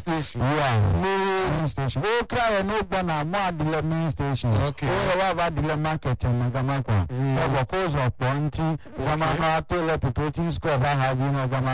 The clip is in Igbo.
station. Main station. O cry no gonna more the main station. Okay. O wa the market magamakwa. O go cause of ponti, gama na to le protein score ba ha bi no gama